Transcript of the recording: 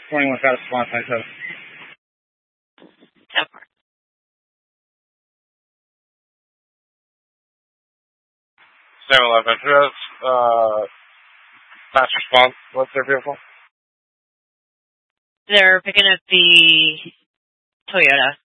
21 got a response, 97. 7-Eleven address, fast response. What's their vehicle? They're picking up the Toyota.